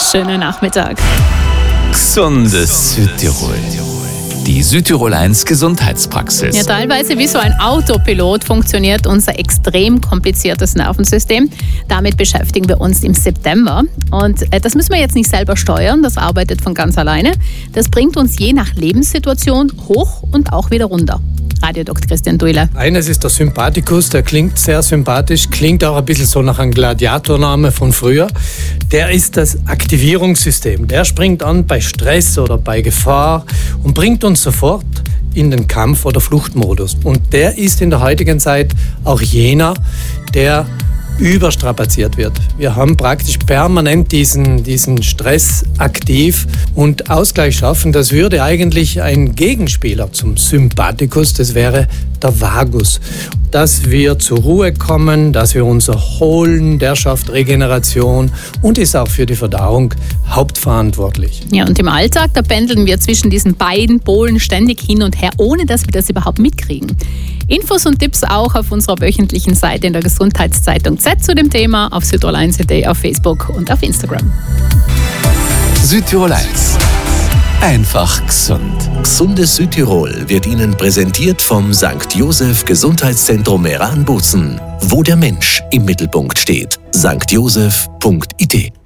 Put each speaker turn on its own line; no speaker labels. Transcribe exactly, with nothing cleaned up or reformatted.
schönen Nachmittag.
Gesundes Südtirol. Die Südtirol eins Gesundheitspraxis.
Ja, teilweise wie so ein Autopilot funktioniert unser extrem kompliziertes Nervensystem. Damit beschäftigen wir uns im September. Und äh, das müssen wir jetzt nicht selber steuern, das arbeitet von ganz alleine. Das bringt uns je nach Lebenssituation hoch und auch wieder runter. Radiodoktor Christian Duiler.
Eines ist der Sympathikus, der klingt sehr sympathisch, klingt auch ein bisschen so nach einem Gladiatorname von früher. Der ist das Aktivierungssystem. Der springt an bei Stress oder bei Gefahr und bringt uns sofort in den Kampf- oder Fluchtmodus. Und der ist in der heutigen Zeit auch jener, der überstrapaziert wird. Wir haben praktisch permanent diesen, diesen Stress aktiv und Ausgleich schaffen. Das würde eigentlich ein Gegenspieler zum Sympathikus, das wäre der Vagus. Dass wir zur Ruhe kommen, dass wir uns erholen, der schafft Regeneration und ist auch für die Verdauung hauptverantwortlich.
Ja, und im Alltag, da pendeln wir zwischen diesen beiden Polen ständig hin und her, ohne dass wir das überhaupt mitkriegen. Infos und Tipps auch auf unserer wöchentlichen Seite in der Gesundheitszeitung Z zu dem Thema, auf Südtirol eins punkt at, auf Facebook und auf Instagram.
Südtirol eins. Einfach gesund.
Gesundes Südtirol wird Ihnen präsentiert vom Sankt Joseph Gesundheitszentrum Meran-Bozen, wo der Mensch im Mittelpunkt steht. sankt joseph punkt I T